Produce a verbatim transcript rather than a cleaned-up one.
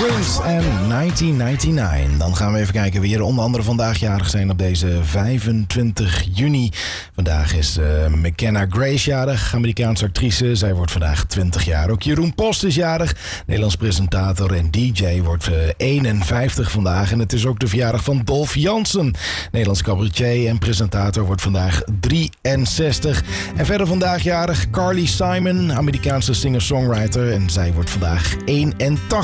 Prince en negentien negenennegentig. Dan gaan we even kijken wie er onder andere vandaag jarig zijn op deze vijfentwintig juni. Vandaag is uh, McKenna Grace jarig, Amerikaanse actrice. Zij wordt vandaag twintig jaar. Ook Jeroen Post is jarig, Nederlands presentator en D J, wordt uh, eenenvijftig vandaag. En het is ook de verjaardag van Dolf Jansen, Nederlands cabaretier en presentator, wordt vandaag drieënzestig. En verder vandaag jarig Carly Simon, Amerikaanse singer-songwriter. En zij wordt vandaag eenentachtig.